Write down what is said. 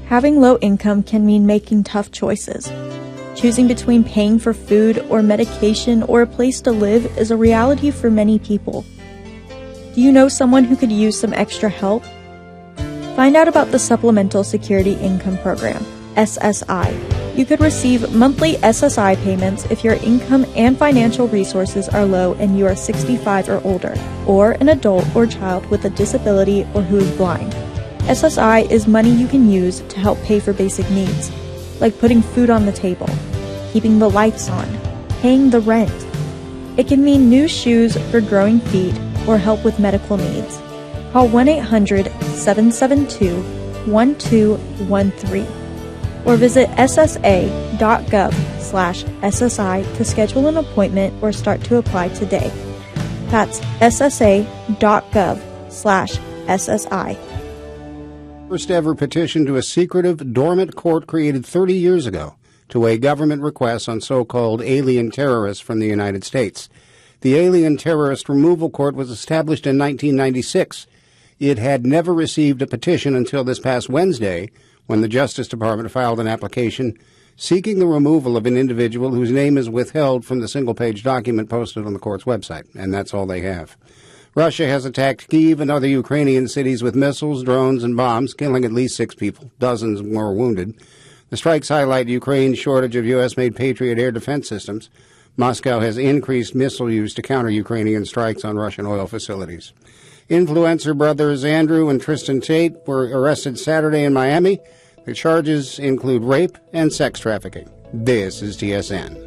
Having low income can mean making tough choices. Choosing between paying for food or medication or a place to live is a reality for many people. Do you know someone who could use some extra help? Find out about the Supplemental Security Income Program, SSI. You could receive monthly SSI payments if your income and financial resources are low and you are 65 or older, or an adult or child with a disability or who is blind. SSI is money you can use to help pay for basic needs, like putting food on the table, keeping the lights on, paying the rent. It can mean new shoes for growing feet or help with medical needs. Call 1-800-772-1213 or visit ssa.gov/SSI to schedule an appointment or start to apply today. That's ssa.gov/SSI. First ever petition to a secretive, dormant court created 30 years ago to weigh government requests on so-called alien terrorists from the United States. The Alien Terrorist Removal Court was established in 1996. It had never received a petition until this past Wednesday, when the Justice Department filed an application seeking the removal of an individual whose name is withheld from the single-page document posted on the court's website, and that's all they have. Russia has attacked Kyiv and other Ukrainian cities with missiles, drones, and bombs, killing at least 6 people, dozens more wounded. The strikes highlight Ukraine's shortage of U.S.-made Patriot air defense systems. Moscow has increased missile use to counter Ukrainian strikes on Russian oil facilities. Influencer brothers Andrew and Tristan Tate were arrested Saturday in Miami. The charges include rape and sex trafficking. This is TSN.